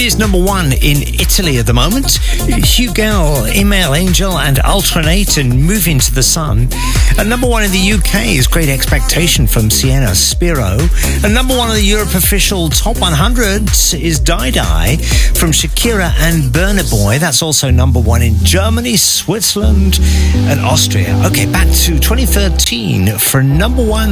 is number one in Italy at the moment. Hugo, Email Angel and Alternate and Move Into the Sun. And number one in the UK is Great Expectation from Sienna Spiro. And number one in the Europe official Top 100 is Die Die from Shakira and Burna Boy. That's also number one in Germany, Switzerland and Austria. Okay, back to 2013 for number one